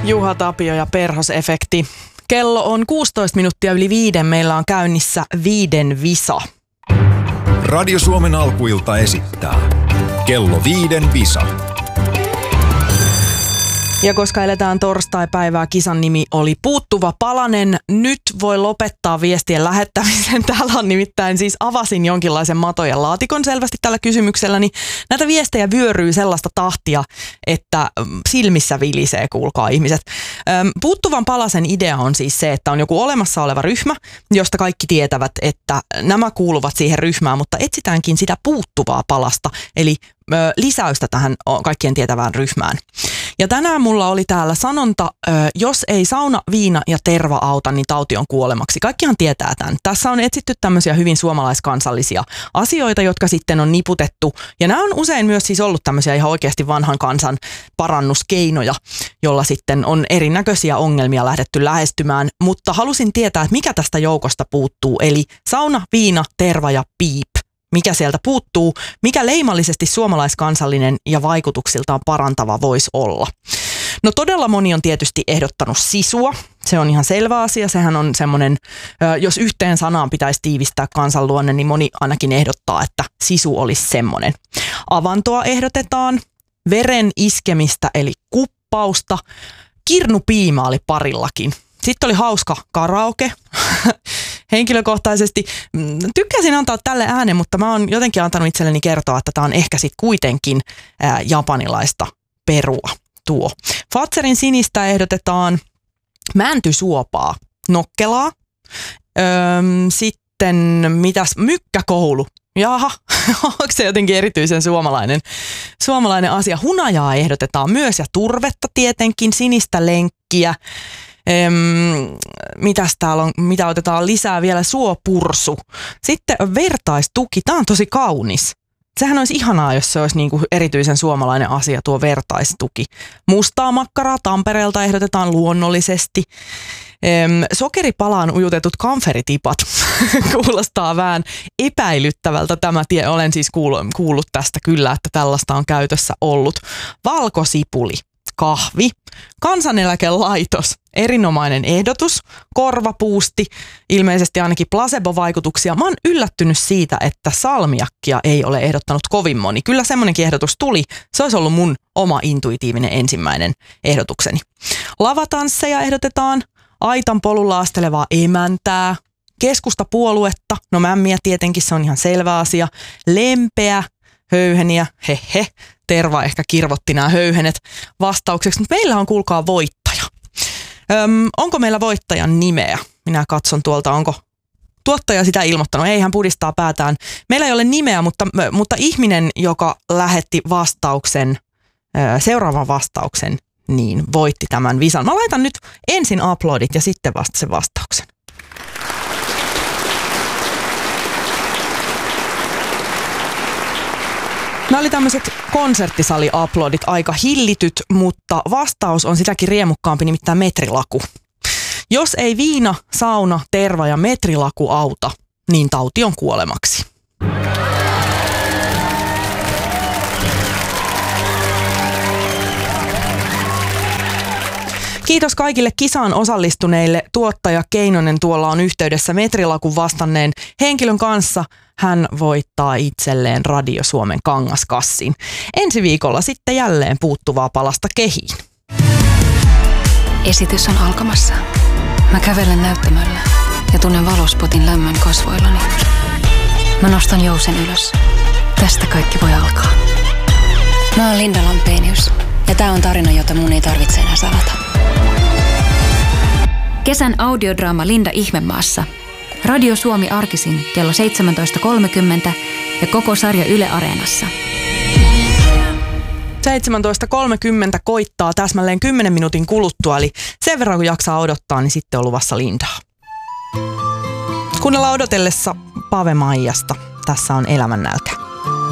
Juha Tapio ja Perhos-efekti. Kello on 16 minuuttia yli 5. Meillä on käynnissä 5 visa. Radio Suomen alkuilta esittää Kello 5 visa. Ja koska eletään torstai-päivää, kisan nimi oli Puuttuva palanen. Nyt voi lopettaa viestien lähettämisen. Täällä on nimittäin siis avasin jonkinlaisen matojen laatikon selvästi tällä kysymyksellä. Niin näitä viestejä vyöryy sellaista tahtia, että silmissä vilisee, kuulkaa ihmiset. Puuttuvan palasen idea on siis se, että on joku olemassa oleva ryhmä, josta kaikki tietävät, että nämä kuuluvat siihen ryhmään, mutta etsitäänkin sitä puuttuvaa palasta, eli lisäystä tähän kaikkien tietävään ryhmään. Ja tänään mulla oli täällä sanonta, jos ei sauna, viina ja terva auta, niin tauti on kuolemaksi. Kaikkihan tietää tämän. Tässä on etsitty tämmöisiä hyvin suomalaiskansallisia asioita, jotka sitten on niputettu. Ja nämä on usein myös siis ollut tämmöisiä ihan oikeasti vanhan kansan parannuskeinoja, jolla sitten on erinäköisiä ongelmia lähdetty lähestymään. Mutta halusin tietää, että mikä tästä joukosta puuttuu. Eli sauna, viina, terva ja piip. Mikä sieltä puuttuu, mikä leimallisesti suomalaiskansallinen ja vaikutuksiltaan parantava voisi olla. No todella moni on tietysti ehdottanut sisua. Se on ihan selvä asia. Sehän on semmoinen, jos yhteen sanaan pitäisi tiivistää kansanluonne, niin moni ainakin ehdottaa, että sisu olisi semmoinen. Avantoa ehdotetaan, veren iskemistä eli kuppausta, kirnupiima oli parillakin. Sitten oli hauska karaoke. Henkilökohtaisesti tykkäsin antaa tälle äänen, mutta mä oon jotenkin antanut itselleni kertoa, että tää on ehkä sitten kuitenkin japanilaista perua tuo. Fatserin sinistä ehdotetaan mäntysuopaa, nokkelaa. Sitten mitäs, mykkäkoulu. Jaha, onko se jotenkin erityisen suomalainen asia? Hunajaa ehdotetaan myös ja turvetta tietenkin, sinistä lenkkiä. Mitäs täällä on, mitä otetaan lisää vielä, suopursu. Sitten vertaistuki, tää on tosi kaunis. Sehän olisi ihanaa, jos se olisi niinku erityisen suomalainen asia, tuo vertaistuki. Mustaa makkaraa Tampereelta ehdotetaan luonnollisesti. Sokeripalaan ujutetut kamferitipat kuulostaa vähän epäilyttävältä. Olen siis kuullut tästä kyllä, että tällaista on käytössä ollut. Valkosipuli, kahvi, kansaneläkelaitos, erinomainen ehdotus, korvapuusti, ilmeisesti ainakin placebo-vaikutuksia. Mä oon yllättynyt siitä, että salmiakkia ei ole ehdottanut kovin moni. Kyllä semmoinenkin ehdotus tuli. Se olisi ollut mun oma intuitiivinen ensimmäinen ehdotukseni. Lavatansseja ehdotetaan, aitan polulla astelevaa emäntää, keskustapuoluetta, no mämmiä tietenkin, se on ihan selvä asia, lempeä, höyheniä, hehe. Terva ehkä kirvotti nämä höyhenet vastaukseksi, mutta meillä on kuulkaa voittaja. Onko meillä voittajan nimeä? Minä katson tuolta, onko tuottaja sitä ilmoittanut. Ei, hän pudistaa päätään. Meillä ei ole nimeä, mutta ihminen, joka lähetti vastauksen, seuraavan vastauksen, niin voitti tämän visan. Mä laitan nyt ensin uploadit ja sitten vasta sen vastauksen. Nämä oli tämmöiset konserttisali-uploadit, aika hillityt, mutta vastaus on sitäkin riemukkaampi, nimittäin metrilaku. Jos ei viina, sauna, terva ja metrilaku auta, niin tauti on kuolemaksi. Kiitos kaikille kisaan osallistuneille. Tuottaja Keinonen tuolla on yhteydessä metrilakun vastanneen henkilön kanssa. Hän voittaa itselleen Radio Suomen kangaskassin. Ensi viikolla sitten jälleen puuttuvaa palasta kehiin. Esitys on alkamassa. Mä kävelen näyttämöllä ja tunnen valospotin lämmön kasvoillani. Mä nostan jousen ylös. Tästä kaikki voi alkaa. Mä oon Linda Lampenius ja tää on tarina, jota mun ei tarvitse enää salata. Kesän audiodraama Linda Ihmemaassa. Radio Suomi arkisin kello 17.30 ja koko sarja Yle Areenassa. 17.30 koittaa täsmälleen 10 minuutin kuluttua, eli sen verran kun jaksaa odottaa, niin sitten on luvassa Lindaa. Kuunnellaan odotellessa Pave Maijasta. Tässä on Elämän nälkä.